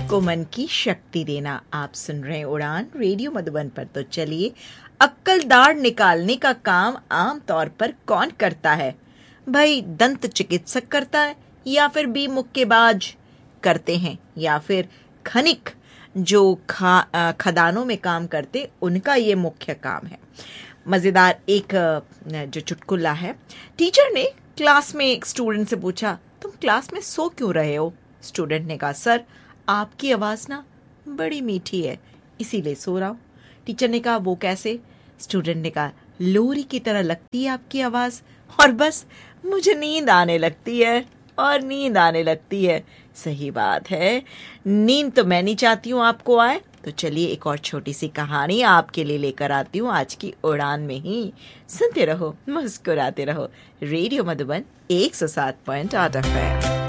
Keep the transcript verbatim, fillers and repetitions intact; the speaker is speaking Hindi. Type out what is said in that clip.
को मन की शक्ति देना। आप सुन रहे हैं उड़ान रेडियो मधुबन पर। तो चलिए, अक्कल दाढ़ निकालने का काम आम तौर पर कौन करता है भाई? दंत चिकित्सक करता है, या फिर बी मुक्केबाज करते हैं, या फिर खनिक जो खा खदानों में काम करते, उनका ये मुख्य काम है। मजेदार एक जो चुटकुला है। टीचर ने क्लास में एक स्टूडेंट से पूछा, तुम क्लास में सो क्यों रहे हो? स्टूडेंट ने कहा, सर आपकी आवाज ना बड़ी मीठी है, इसीलिए सो रहा हूं। टीचर ने कहा, वो कैसे? स्टूडेंट ने कहा, लोरी की तरह लगती है आपकी आवाज, और बस मुझे नींद आने लगती है और नींद आने लगती है। सही बात है, नींद तो मैं नहीं चाहती हूँ आपको आए। तो चलिए, एक और छोटी सी कहानी आपके लिए लेकर आती हूँ आज की उड़ान में ही। सुनते रहो, मुस्कुराते रहो। रेडियो मधुबन एक सौ सात पॉइंट आठ एफ एम।